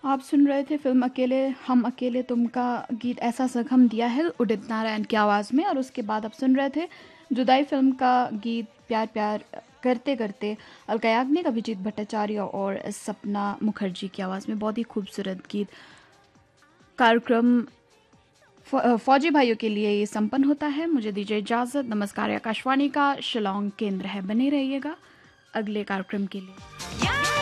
आप सुन रहे थे फ़िल्म अकेले हम अकेले तुम का गीत ऐसा ज़ख्म दिया है उदित नारायण की आवाज़ में, और उसके बाद आप सुन रहे थे जुदाई फ़िल्म का गीत प्यार प्यार करते करते अलका याग्निक, अभिजीत भट्टाचार्य और सपना मुखर्जी की आवाज़ में। बहुत ही खूबसूरत गीत। कार्यक्रम फौजी भाइयों के लिए ये संपन्न होता है। मुझे दीजिए इजाज़त। नमस्कार। आकाशवाणी का शिलोंग केंद्र है, बने रहिएगा अगले कार्यक्रम के लिए।